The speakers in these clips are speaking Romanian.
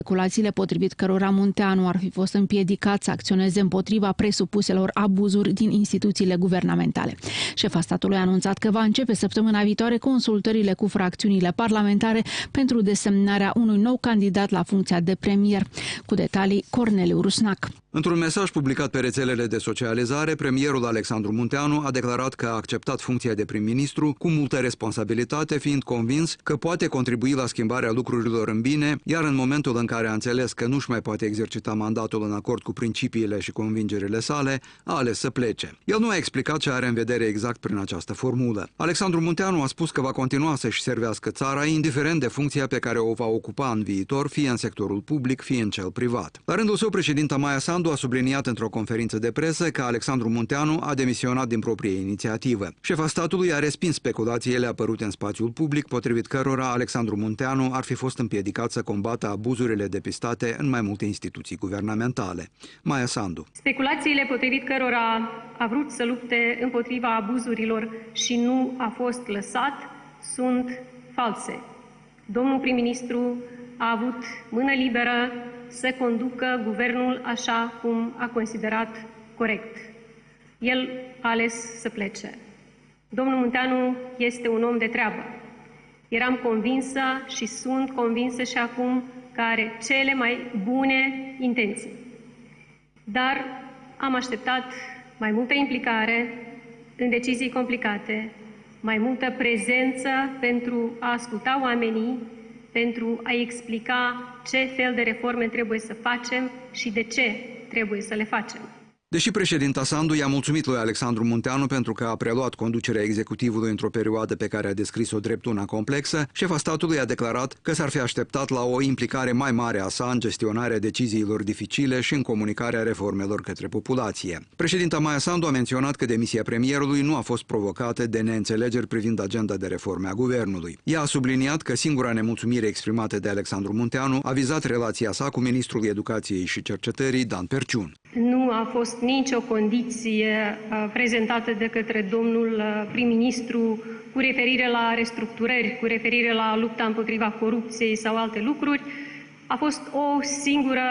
Speculațiile potrivit cărora Munteanu ar fi fost împiedicat să acționeze împotriva presupuselor abuzuri din instituțiile guvernamentale. Șefa statului a anunțat că va începe săptămâna viitoare consultările cu fracțiunile parlamentare pentru desemnarea unui nou candidat la funcția de premier. Cu detalii, Corneliu Rusnac. Într-un mesaj publicat pe rețelele de socializare, premierul Alexandru Munteanu a declarat că a acceptat funcția de prim-ministru cu multă responsabilitate, fiind convins că poate contribui la schimbarea lucrurilor în bine, iar în momentul în care a înțeles că nu-și mai poate exercita mandatul în acord cu principiile și convingerile sale, a ales să plece. El nu a explicat ce are în vedere exact prin această formulă. Alexandru Munteanu a spus că va continua să-și servească țara, indiferent de funcția pe care o va ocupa în viitor, fie în sectorul public, fie în cel privat. La rândul său, președinta Maia Sandu a subliniat într-o conferință de presă că Alexandru Munteanu a demisionat din proprie inițiativă. Șefa statului a respins speculațiile apărute în spațiul public, potrivit cărora Alexandru Munteanu ar fi fost împiedicat să combată abuzurile depistate în mai multe instituții guvernamentale. Maia Sandu. Speculațiile potrivit cărora a vrut să lupte împotriva abuzurilor și nu a fost lăsat sunt false. Domnul prim-ministru a avut mână liberă să conducă guvernul așa cum a considerat corect. El a ales să plece. Domnul Munteanu este un om de treabă. Eram convinsă și sunt convinsă și acum că are cele mai bune intenții. Dar am așteptat mai multă implicare în decizii complicate, mai multă prezență pentru a asculta oamenii, pentru a explica ce fel de reforme trebuie să facem și de ce trebuie să le facem. Deși președinta Sandu i-a mulțumit lui Alexandru Munteanu pentru că a preluat conducerea executivului într-o perioadă pe care a descris-o drept una complexă, șefa statului a declarat că s-ar fi așteptat la o implicare mai mare a sa în gestionarea deciziilor dificile și în comunicarea reformelor către populație. Președinta Maia Sandu a menționat că demisia premierului nu a fost provocată de neînțelegeri privind agenda de reforme a guvernului. Ea a subliniat că singura nemulțumire exprimată de Alexandru Munteanu a vizat relația sa cu ministrul Educației și Cercetării, Dan Perciun. Nu a fost nicio condiție prezentată de către domnul prim-ministru cu referire la restructurări, cu referire la lupta împotriva corupției sau alte lucruri. A fost o singură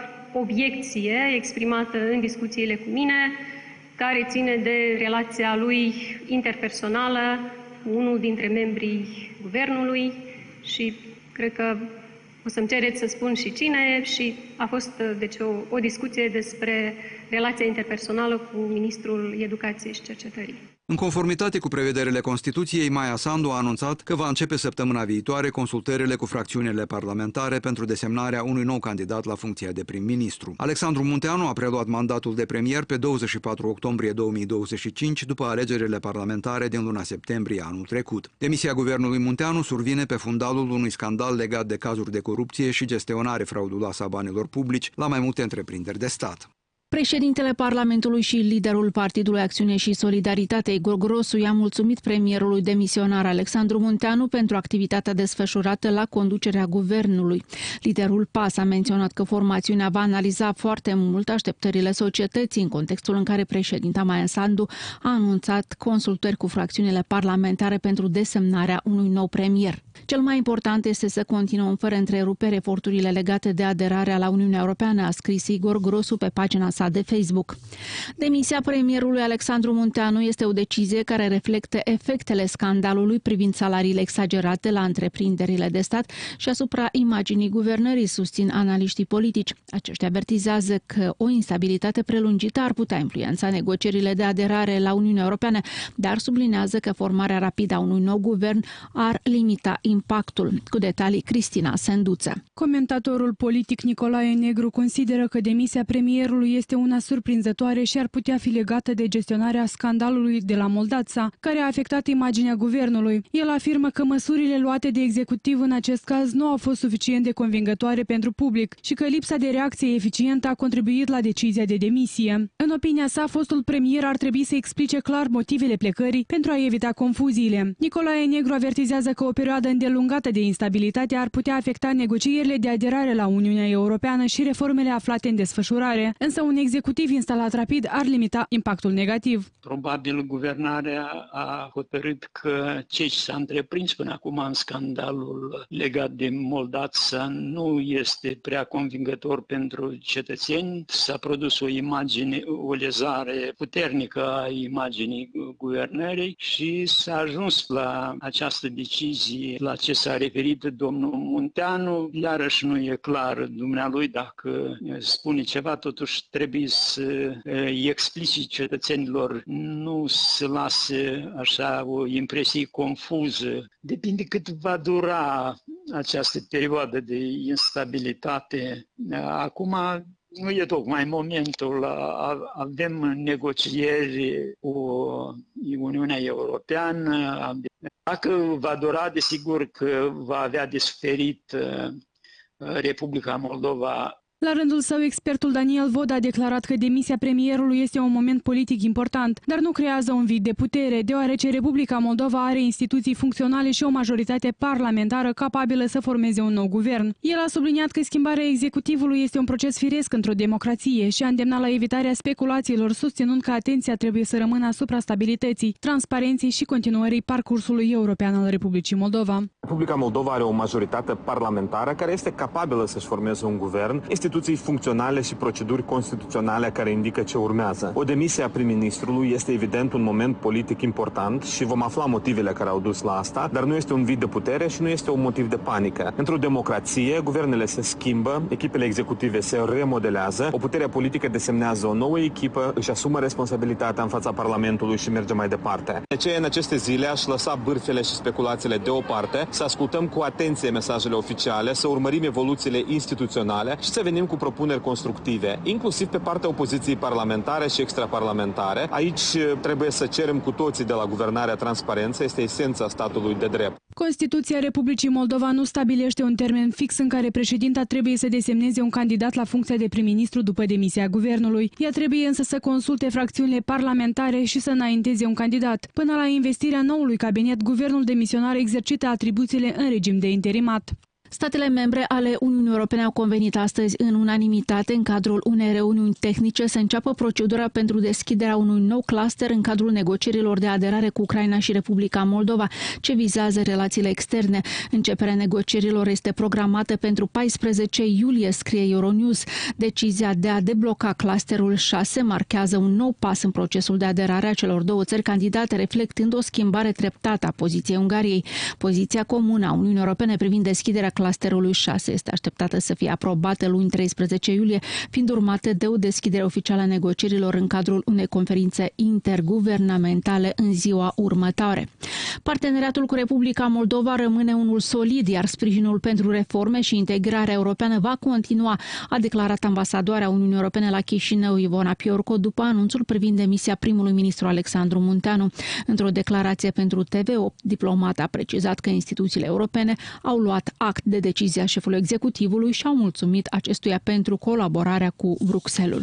obiecție exprimată în discuțiile cu mine, care ține de relația lui interpersonală cu unul dintre membrii guvernului și cred că o să-mi cereți să spun și cine, și a fost deci o discuție despre relația interpersonală cu Ministrul Educației și Cercetării. În conformitate cu prevederile Constituției, Maia Sandu a anunțat că va începe săptămâna viitoare consultările cu fracțiunile parlamentare pentru desemnarea unui nou candidat la funcția de prim-ministru. Alexandru Munteanu a preluat mandatul de premier pe 24 octombrie 2025, după alegerile parlamentare din luna septembrie anul trecut. Demisia guvernului Munteanu survine pe fundalul unui scandal legat de cazuri de corupție și gestionare frauduloasă a banilor publici la mai multe întreprinderi de stat. Președintele Parlamentului și liderul Partidului Acțiune și Solidaritate, Igor Grosu, i-a mulțumit premierului demisionar Alexandru Munteanu pentru activitatea desfășurată la conducerea guvernului. Liderul PAS a menționat că formațiunea va analiza foarte mult așteptările societății în contextul în care președinta Maia Sandu a anunțat consultări cu fracțiunile parlamentare pentru desemnarea unui nou premier. Cel mai important este să continuăm fără întrerupere eforturile legate de aderarea la Uniunea Europeană, a scris Igor Grosu pe pagina sa de Facebook. Demisia premierului Alexandru Munteanu este o decizie care reflectă efectele scandalului privind salariile exagerate la întreprinderile de stat și asupra imaginii guvernării, susțin analiștii politici. Aceștia avertizează că o instabilitate prelungită ar putea influența negocierile de aderare la Uniunea Europeană, dar sublinează că formarea rapidă a unui nou guvern ar limita impactul. Cu detalii, Cristina Senduță. Comentatorul politic Nicolae Negru consideră că demisia premierului este una surprinzătoare și ar putea fi legată de gestionarea scandalului de la Moldața, care a afectat imaginea guvernului. El afirmă că măsurile luate de executiv în acest caz nu au fost suficient de convingătoare pentru public și că lipsa de reacție eficientă a contribuit la decizia de demisie. În opinia sa, fostul premier ar trebui să explice clar motivele plecării pentru a evita confuziile. Nicolae Negru avertizează că o perioadă îndelungată de instabilitate ar putea afecta negocierile de aderare la Uniunea Europeană și reformele aflate în desfășurare, însă un executiv instalat rapid ar limita impactul negativ. Probabil guvernarea a hotărât că ce s-a întreprins până acum în scandalul legat de Moldavța nu este prea convingător pentru cetățeni. S-a produs o imagine, o lezare puternică a imaginii guvernării și s-a ajuns la această decizie la ce s-a referit domnul Munteanu. Iarăși nu e clar dumnealui dacă spune ceva, totuși trebuie să îi explice cetățenilor, nu să lase așa o impresie confuză. Depinde cât va dura această perioadă de instabilitate. Acum nu e tocmai momentul, avem negocieri cu Uniunea Europeană. Dacă va dura, desigur că va avea de suferit Republica Moldova. La rândul său, expertul Daniel Vod a declarat că demisia premierului este un moment politic important, dar nu creează un vid de putere, deoarece Republica Moldova are instituții funcționale și o majoritate parlamentară capabilă să formeze un nou guvern. El a subliniat că schimbarea executivului este un proces firesc într-o democrație și a îndemnat la evitarea speculațiilor, susținând că atenția trebuie să rămână asupra stabilității, transparenței și continuării parcursului european al Republicii Moldova. Republica Moldova are o majoritate parlamentară care este capabilă să-și formeze un guvern, instituții funcționale și proceduri constituționale care indică ce urmează. O demisie a prim-ministrului este evident un moment politic important și vom afla motivele care au dus la asta, dar nu este un vid de putere și nu este un motiv de panică. Într-o democrație, guvernele se schimbă, echipele executive se remodelează, o putere politică desemnează o nouă echipă, își asumă responsabilitatea în fața Parlamentului și merge mai departe. De aceea, în aceste zile, aș lăsa bârfele și speculațiile deoparte, să ascultăm cu atenție mesajele oficiale, să urmărim evoluțiile instituționale și să venim cu propuneri constructive, inclusiv pe partea opoziției parlamentare și extraparlamentare. Aici trebuie să cerem cu toții de la guvernarea transparență, este esența statului de drept. Constituția Republicii Moldova nu stabilește un termen fix în care președinta trebuie să desemneze un candidat la funcția de prim-ministru după demisia guvernului. Ea trebuie însă să consulte fracțiunile parlamentare și să înainteze un candidat. Până la investirea noului cabinet, guvernul demisionar exercită atribuțiile în regim de interimat. Statele membre ale Uniunii Europene au convenit astăzi în unanimitate în cadrul unei reuniuni tehnice să înceapă procedura pentru deschiderea unui nou cluster în cadrul negocierilor de aderare cu Ucraina și Republica Moldova, ce vizează relațiile externe. Începerea negocierilor este programată pentru 14 iulie, scrie Euronews. Decizia de a debloca clusterul 6 marchează un nou pas în procesul de aderare a celor două țări candidate, reflectând o schimbare treptată a poziției Ungariei. Poziția comună a Uniunii Europene privind deschiderea clusterului 6 este așteptată să fie aprobată luni 13 iulie, fiind urmată de o deschidere oficială a negocierilor în cadrul unei conferințe interguvernamentale în ziua următoare. Parteneriatul cu Republica Moldova rămâne unul solid, iar sprijinul pentru reforme și integrarea europeană va continua, a declarat ambasadoarea Uniunii Europene la Chișinău, Ivona Piorco, după anunțul privind demisia primului ministru Alexandru Munteanu. Într-o declarație pentru TV8, diplomata a precizat că instituțiile europene au luat act de decizia șefului executivului și au mulțumit acestuia pentru colaborarea cu Bruxelles.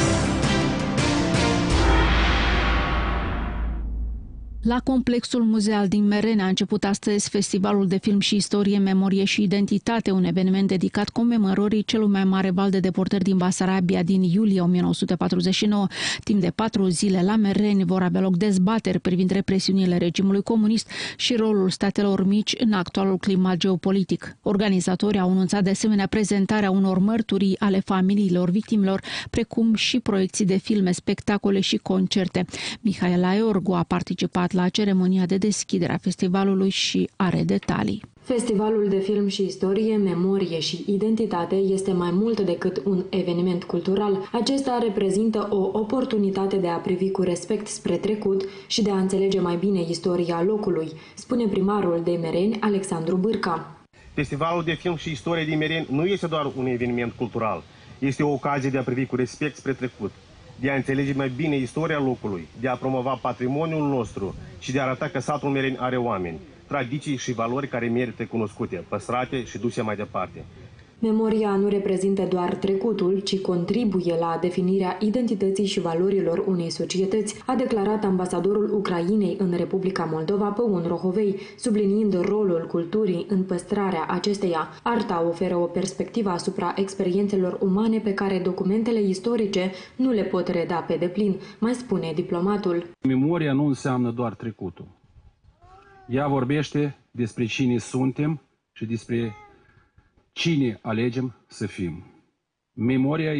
La complexul muzeal din Merene a început astăzi Festivalul de Film și Istorie, Memorie și Identitate, un eveniment dedicat comemorării celui mai mare val de deportări din Basarabia din iulie 1949. Timp de 4 zile la Merene vor avea loc dezbateri privind represiunile regimului comunist și rolul statelor mici în actualul climat geopolitic. Organizatorii au anunțat de asemenea prezentarea unor mărturii ale familiilor victimelor, precum și proiecții de filme, spectacole și concerte. Mihaela Iorgu a participat la ceremonia de deschidere a festivalului și are detalii. Festivalul de Film și Istorie, Memorie și Identitate este mai mult decât un eveniment cultural. Acesta reprezintă o oportunitate de a privi cu respect spre trecut și de a înțelege mai bine istoria locului, spune primarul de Mereni, Alexandru Bârca. Festivalul de Film și Istorie din Mereni nu este doar un eveniment cultural, este o ocazie de a privi cu respect spre trecut, de a înțelege mai bine istoria locului, de a promova patrimoniul nostru și de a arăta că satul Mereni are oameni, tradiții și valori care merită cunoscute, păstrate și duse mai departe. Memoria nu reprezintă doar trecutul, ci contribuie la definirea identității și valorilor unei societăți, a declarat ambasadorul Ucrainei în Republica Moldova, Păun Rohovei, subliniind rolul culturii în păstrarea acesteia. Arta oferă o perspectivă asupra experiențelor umane pe care documentele istorice nu le pot reda pe deplin, mai spune diplomatul. Memoria nu înseamnă doar trecutul. Ea vorbește despre cine suntem și despre cine alegem să fim. Memoria